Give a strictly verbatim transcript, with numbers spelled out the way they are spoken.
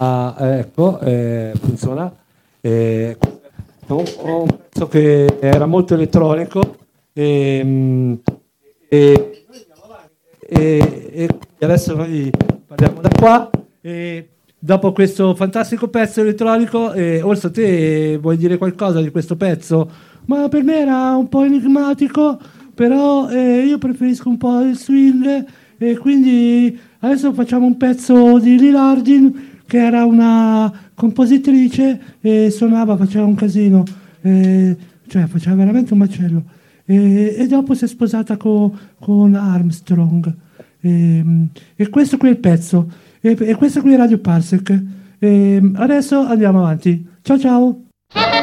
Ah, ecco, eh, funziona. Eh, un, un pezzo che era molto elettronico e, e, e, e adesso noi parliamo da qua e dopo questo fantastico pezzo elettronico, eh, Orso, te vuoi dire qualcosa di questo pezzo? Ma per me era un po' enigmatico, però eh, io preferisco un po' il swing e quindi adesso facciamo un pezzo di Lil Hardin che era una compositrice e suonava, faceva un casino, eh, cioè faceva veramente un macello. E, e dopo si è sposata co- con Armstrong. E, e questo qui è il pezzo. E, e questo qui è Radio Parsec. E adesso andiamo avanti. Ciao ciao!